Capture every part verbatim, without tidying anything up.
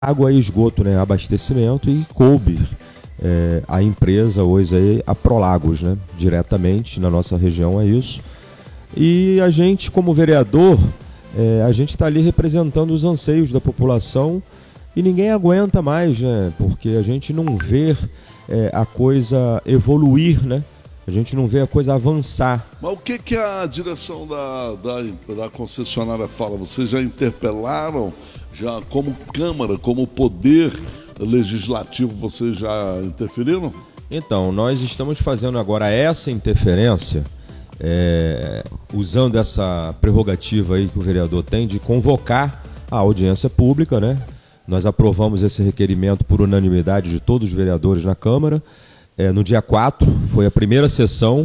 água e esgoto, né, abastecimento, e coube é, a empresa hoje aí, a Prolagos, né, diretamente na nossa região é isso. E a gente, como vereador, é, a gente está ali representando os anseios da população e ninguém aguenta mais, né, porque a gente não vê é, a coisa evoluir, né, a gente não vê a coisa avançar. Mas o que, que a direção da, da, da concessionária fala? Vocês já interpelaram? Já como Câmara, como poder legislativo, vocês já interferiram? Então, nós estamos fazendo agora essa interferência, é, usando essa prerrogativa aí que o vereador tem de convocar a audiência pública, né? Nós aprovamos esse requerimento por unanimidade de todos os vereadores na Câmara. É, no dia quatro, foi a primeira sessão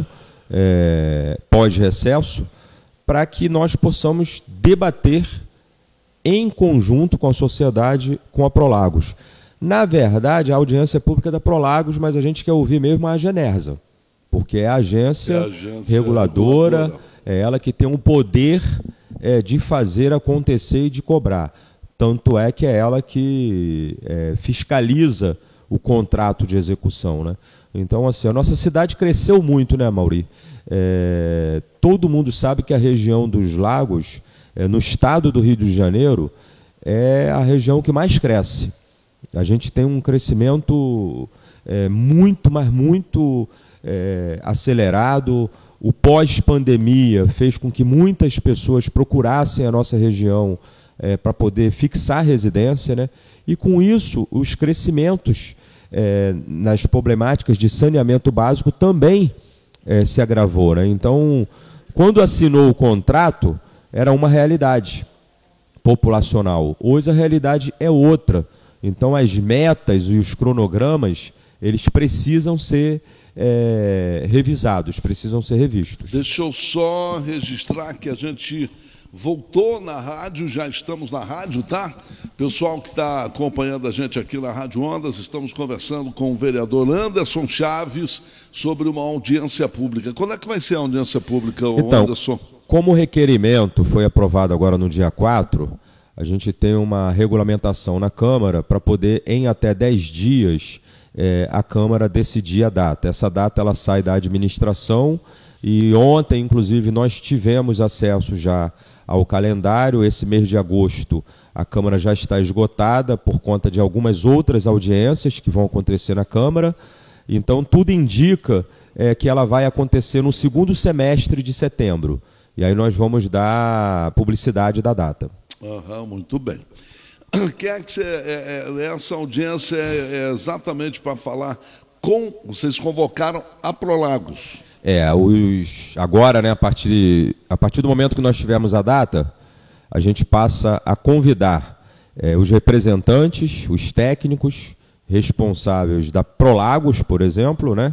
é, pós-recesso, para que nós possamos debater em conjunto com a sociedade, com a Prolagos. Na verdade, a audiência é pública da Prolagos, mas a gente quer ouvir mesmo a Agenersa, porque é a agência, é a agência reguladora, reguladora, é ela que tem o poder é, de fazer acontecer e de cobrar. Tanto é que é ela que é, fiscaliza o contrato de execução, né? Então, assim, a nossa cidade cresceu muito, né, Mauri? É, todo mundo sabe que a região dos lagos, é, no estado do Rio de Janeiro, é a região que mais cresce. A gente tem um crescimento é, muito, mas muito é, acelerado. O pós-pandemia fez com que muitas pessoas procurassem a nossa região é, para poder fixar residência, né? E com isso, os crescimentos é, nas problemáticas de saneamento básico também é, se agravou, né? Então, quando assinou o contrato, era uma realidade populacional. Hoje a realidade é outra. Então as metas e os cronogramas, eles precisam ser é, revisados, precisam ser revistos. Deixa eu só registrar que a gente voltou na rádio, já estamos na rádio, tá? Pessoal que está acompanhando a gente aqui na Rádio Ondas, estamos conversando com o vereador Anderson Chaves sobre uma audiência pública. Quando é que vai ser a audiência pública, então, Anderson? Como o requerimento foi aprovado agora no dia quatro, a gente tem uma regulamentação na Câmara para poder, em até dez dias, é, a Câmara decidir a data. Essa data ela sai da administração e ontem, inclusive, nós tivemos acesso já ao calendário. Esse mês de agosto a Câmara já está esgotada por conta de algumas outras audiências que vão acontecer na Câmara. Então, tudo indica é, que ela vai acontecer no segundo semestre de setembro. E aí nós vamos dar publicidade da data. Uhum, muito bem. Que é que você, é, é, essa audiência é, é exatamente para falar com... Vocês convocaram a Prolagos. É, os, agora, né, a partir, a partir do momento que nós tivermos a data, a gente passa a convidar é, os representantes, os técnicos responsáveis da Prolagos, por exemplo, né,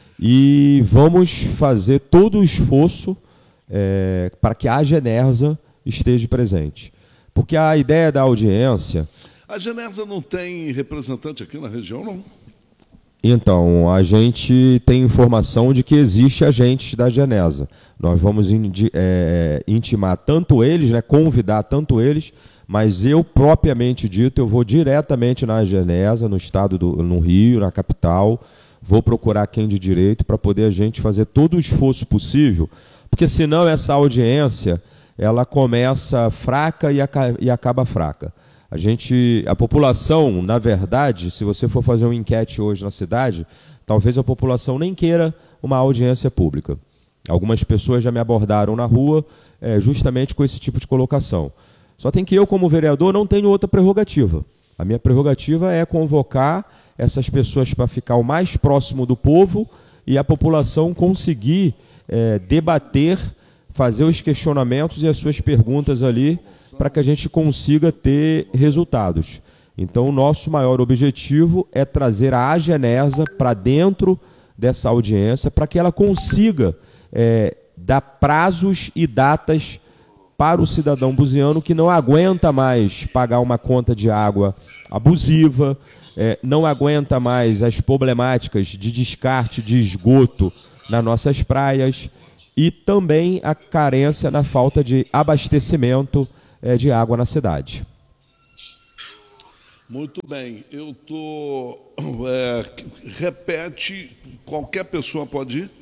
e vamos fazer todo o esforço É, para que a Agenersa esteja presente. Porque a ideia da audiência... A Agenersa não tem representante aqui na região, não? Então, a gente tem informação de que existe agentes da Agenersa. Nós vamos indi, é, intimar tanto eles, né, convidar tanto eles, mas eu, propriamente dito, eu vou diretamente na Agenersa, no estado do no Rio, na capital, vou procurar quem de direito para poder a gente fazer todo o esforço possível, porque senão essa audiência ela começa fraca e, aca e acaba fraca. A gente, a população, na verdade, se você for fazer uma enquete hoje na cidade, talvez a população nem queira uma audiência pública. Algumas pessoas já me abordaram na rua é, justamente com esse tipo de colocação. Só tem que eu, como vereador, não tenho outra prerrogativa. A minha prerrogativa é convocar essas pessoas para ficar o mais próximo do povo e a população conseguir É, debater, fazer os questionamentos e as suas perguntas ali para que a gente consiga ter resultados. Então, o nosso maior objetivo é trazer a Agenersa para dentro dessa audiência para que ela consiga é, dar prazos e datas para o cidadão buziano que não aguenta mais pagar uma conta de água abusiva, é, não aguenta mais as problemáticas de descarte de esgoto nas nossas praias e também a carência na falta de abastecimento é, de água na cidade. Muito bem, eu tô. É, repete, qualquer pessoa pode ir?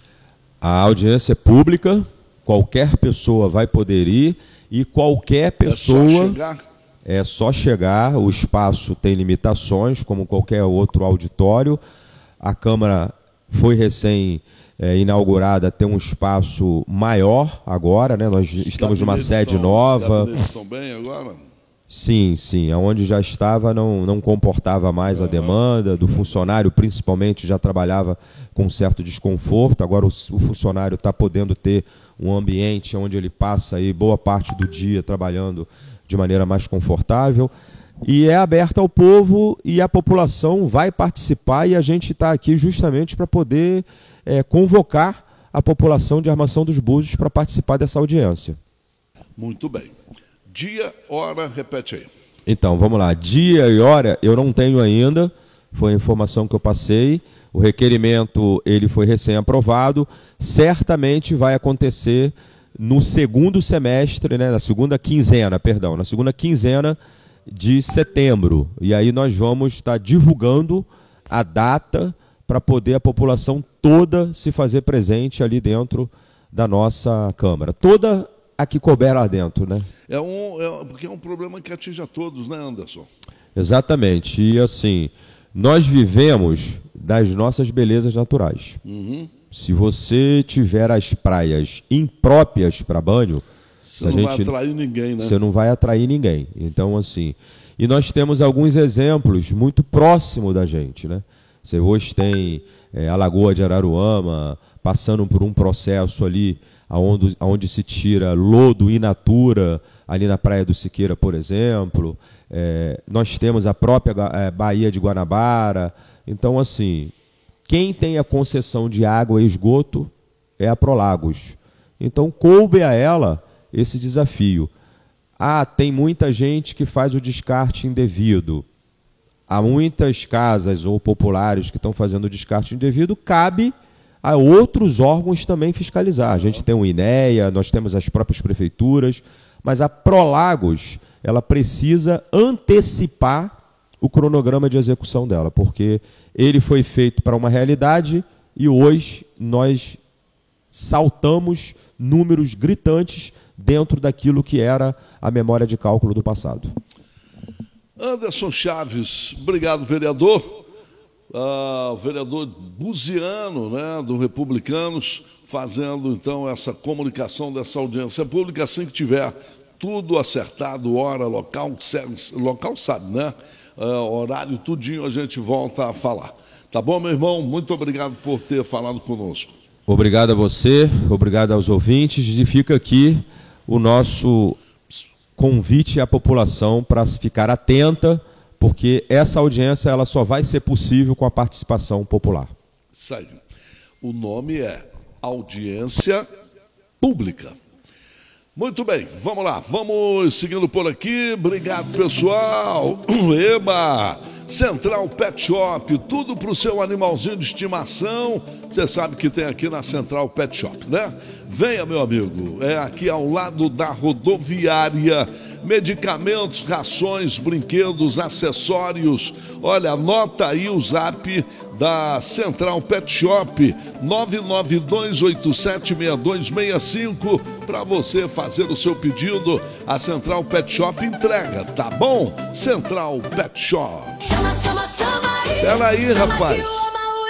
A audiência é pública, qualquer pessoa vai poder ir e qualquer pessoa. É só chegar? É só chegar, o espaço tem limitações, como qualquer outro auditório. A Câmara foi recém é, inaugurada, tem um espaço maior agora, né? Nós estamos numa sede estão, nova. Os gabinetes estão bem agora? Sim, sim. Aonde já estava não, não comportava mais a demanda do funcionário, principalmente já trabalhava com um certo desconforto. Agora o, o funcionário está podendo ter um ambiente onde ele passa aí boa parte do dia trabalhando de maneira mais confortável. E é aberta ao povo e a população vai participar e a gente está aqui justamente para poder é, convocar a população de Armação dos Búzios para participar dessa audiência. Muito bem. Dia, hora, repete aí. Então, vamos lá. Dia e hora eu não tenho ainda, foi a informação que eu passei. O requerimento ele foi recém-aprovado. Certamente vai acontecer no segundo semestre, né, na segunda quinzena, perdão, na segunda quinzena de setembro. E aí nós vamos estar divulgando a data para poder a população toda se fazer presente ali dentro da nossa Câmara. Toda a que couber lá dentro, né? É um, é, porque é um problema que atinge a todos, né, Anderson? Exatamente. E assim, nós vivemos das nossas belezas naturais. Uhum. Se você tiver as praias impróprias para banho, você não vai atrair ninguém, né? Você não vai atrair ninguém. Então, assim, e nós temos alguns exemplos muito próximos da gente, né? Você hoje tem é, a Lagoa de Araruama passando por um processo ali Onde, onde se tira lodo in natura, ali na Praia do Siqueira, por exemplo. É, nós temos a própria é, Baía de Guanabara. Então, assim, quem tem a concessão de água e esgoto é a Prolagos. Então, coube a ela esse desafio. Ah, tem muita gente que faz o descarte indevido. Há muitas casas ou populares que estão fazendo o descarte indevido, cabe a outros órgãos também fiscalizar. A gente tem o INEA, nós temos as próprias prefeituras, mas a Prolagos, ela precisa antecipar o cronograma de execução dela, porque ele foi feito para uma realidade e hoje nós saltamos números gritantes dentro daquilo que era a memória de cálculo do passado. Anderson Chaves, obrigado, vereador. Uh, o vereador Buziano, né, do Republicanos, fazendo então essa comunicação dessa audiência pública. Assim que tiver tudo acertado, hora, local, local sabe, né? Uh, horário, tudinho, a gente volta a falar. Tá bom, meu irmão? Muito obrigado por ter falado conosco. Obrigado a você, obrigado aos ouvintes. E fica aqui o nosso convite à população para ficar atenta, porque essa audiência ela só vai ser possível com a participação popular. Isso aí. O nome é Audiência Pública. Muito bem, vamos lá, vamos seguindo por aqui. Obrigado, pessoal. Eba! Central Pet Shop, tudo para o seu animalzinho de estimação. Você sabe que tem aqui na Central Pet Shop, né? Venha, meu amigo, é aqui ao lado da rodoviária. Medicamentos, rações, brinquedos, acessórios. Olha, anota aí o zap da Central Pet Shop, nove nove dois oito sete seis dois seis cinco, para você fazer o seu pedido. A Central Pet Shop entrega, tá bom? Central Pet Shop. Chama, chama, chama aí. Pera aí, rapaz.